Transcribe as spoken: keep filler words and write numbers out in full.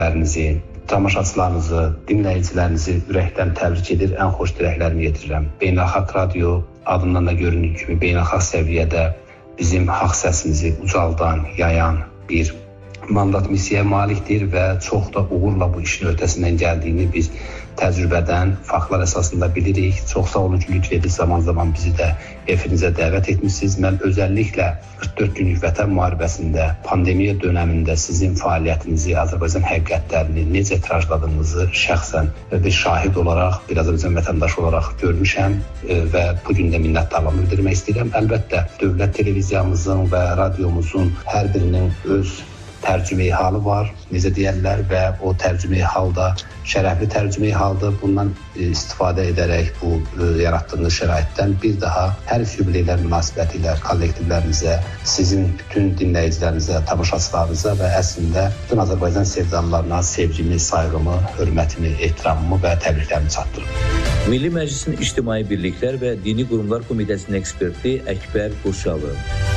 tamaşaçılarınızı, dinləyicilərinizi ürəkdən təbrik edir, ən xoş diləklərimi yetirirəm. Beynəlxalq radio adından da göründüyü kimi beynəlxalq səviyyədə bizim haqq səsimizi ucaldan, yayan bir mandat missiyaya malikdir və çox da uğurla bu işin öhdəsindən gəldiyini biz təcrübədən, faktlar əsasında bilirik. Çox sağ olun ki, lütf edib zaman-zaman bizi də efirinizə dəvət etmişsiniz. Mən özəlliklə qırx dörd günlük vətən müharibəsində, pandemiya dönəmində sizin fəaliyyətinizi, Azərbaycan həqiqətlərini necə tirajladığınızı şəxsən bir şahid olaraq, bir Azərbaycan vətəndaşı olaraq görmüşəm və bugün də minnətdarlığımı bildirmək istəyirəm. Əlbəttə, dövlət televiziyamızın və radiomuzun hər birinin öz tərcümeyi halı var, necə deyərlər, və o tərcümeyi halda şərəfli tərcümeyi haldır. Bundan istifadə edərək bu yaratdığınız şəraitdən bir daha hər yubileylər münasibəti ilə kollektivlərinizə, sizin bütün dinləyicilərinizə, tamaşaçılarınıza və əslində bütün Azərbaycan sevdalılarına sevgimi, sayğımı, hörmətimi, ehtiramımı və təbriklərimi çatdırım. Milli Məclisin İctimai Birliklər və Dini Qurumlar Komitəsinin eksperti Əkbər Qoçalı.